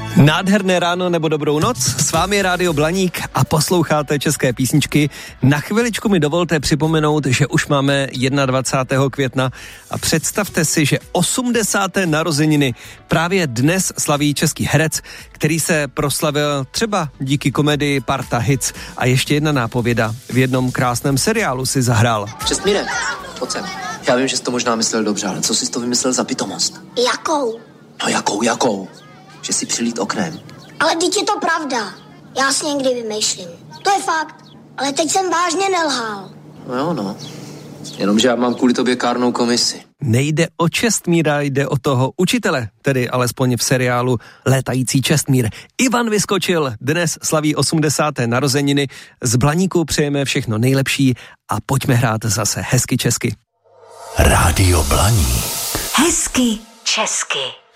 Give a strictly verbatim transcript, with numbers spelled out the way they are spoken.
Nádherné ráno nebo dobrou noc, s vámi je Rádio Blaník a posloucháte české písničky. Na chviličku mi dovolte připomenout, že už máme dvacátého prvního května a představte si, že osmdesáté narozeniny právě dnes slaví český herec, který se proslavil třeba díky komedii Parta Hits a ještě jedna nápověda, v jednom krásném seriálu si zahrál. Čestmíre, pojď sem. Já vím, že jsi to možná myslel dobře, ale co jsi to vymyslel za pitomost? Jakou? No jakou, jakou? Že si přilít oknem. Ale teď je to pravda. Já si někdy vymýšlím. To je fakt. Ale teď jsem vážně nelhal. No jo, no. Jenomže já mám kvůli tobě kárnou komisi. Nejde o Čestmíra, jde o toho učitele, tedy alespoň v seriálu Létající Čestmír. Ivan Vyskočil dnes slaví osmdesáté narozeniny. Z Blaníku přejeme všechno nejlepší a pojďme hrát zase hezky česky. Rádio Blaník. Hezky česky.